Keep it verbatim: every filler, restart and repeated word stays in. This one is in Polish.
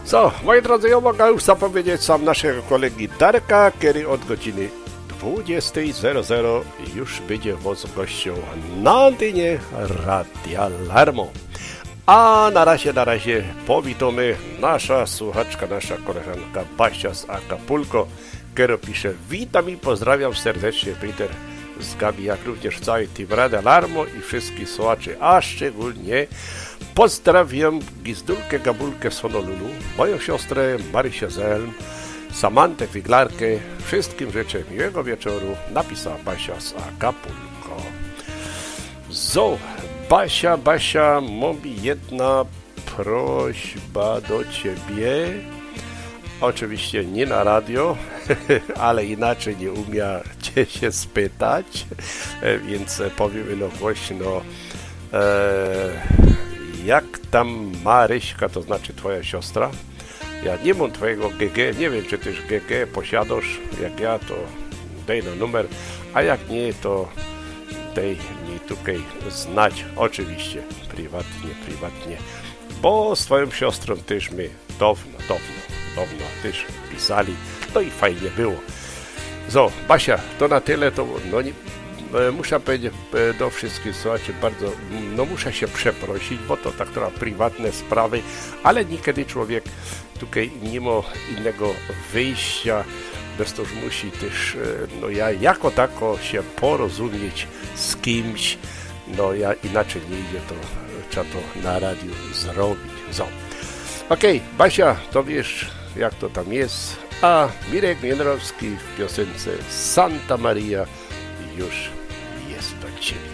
Co, moi drodzy, ja mogę już zapowiedzieć sam naszego kolegi Darka, kiedy od godziny dwudziesta już będzie woz gością na antenie Radia Larmo. A na razie, na razie powitamy nasza słuchaczka, nasza koleżanka Basia z Acapulco, która pisze: witam i pozdrawiam serdecznie, Peter z Gabi, jak również cały team Radia Larmo i wszystkich słuchaczy, a szczególnie pozdrawiam Gizdulkę, Gabulkę z Honolulu, moją siostrę Marysię z Elm, Samantę Figlarkę. Wszystkim życzę miłego wieczoru, napisała Basia z Acapulco. So, Basia, Basia, mam jedna prośba do ciebie. Oczywiście nie na radio, ale inaczej nie umia cię się spytać, więc powiem no głośno, e, jak tam Maryśka, to znaczy twoja siostra. Ja nie mam twojego G G, nie wiem czy też G G posiadasz, jak ja to daj na numer, a jak nie to daj mi tutaj znać, oczywiście prywatnie, prywatnie, bo z twoją siostrą też my dawno, dawno, dawno też pisali, no i fajnie było. So, Basia, to na tyle, to no nie, muszę powiedzieć do wszystkich, słuchajcie, bardzo, no muszę się przeprosić, bo to tak trochę prywatne sprawy, ale niekiedy człowiek tutaj nie ma innego wyjścia, bez to już musi też, no ja jako tako się porozumieć z kimś, no ja inaczej nie idzie, to trzeba to na radiu zrobić. So. Okej, okay, Basia, to wiesz jak to tam jest, a Mirek Jędrowski w piosence Santa Maria już jest do ciebie.